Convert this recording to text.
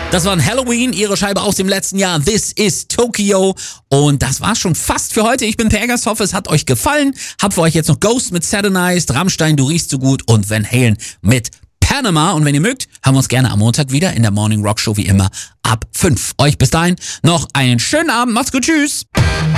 Das war Halloween, ihre Scheibe aus dem letzten Jahr. This is Tokyo. Und das war's schon fast für heute. Ich bin Per Eggers, hoffe, es hat euch gefallen. Hab für euch jetzt noch Ghost mit Saturnized, Rammstein, Du riechst so gut und Van Halen mit Panama. Und wenn ihr mögt, hören wir uns gerne am Montag wieder in der Morning Rock Show wie immer ab 5. Euch bis dahin noch einen schönen Abend. Macht's gut. Tschüss.